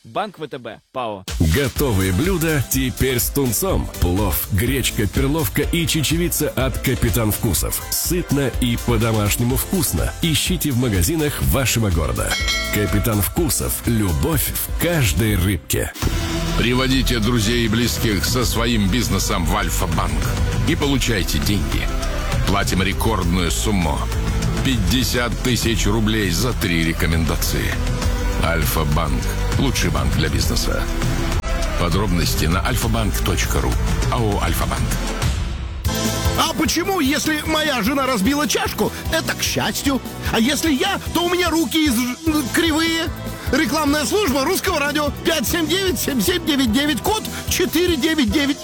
Банк ВТБ, ПАО. Готовые блюда теперь с тунцом. Плов, гречка, перловка и чечевица от Капитан Вкусов. Сытно и по-домашнему вкусно. Ищите в магазинах вашего города. Капитан Вкусов. Любовь в каждой рыбке. Приводите друзей и близких со своим бизнесом в Альфа-банк и получайте деньги. Платим рекордную сумму. 50 тысяч рублей за 3 рекомендации. Альфа-банк. Лучший банк для бизнеса. Подробности на alfabank.ru. АО «Альфа-банк». А почему, если моя жена разбила чашку, это к счастью? А если я, то у меня руки кривые. Рекламная служба Русского радио 579-7799, код 499.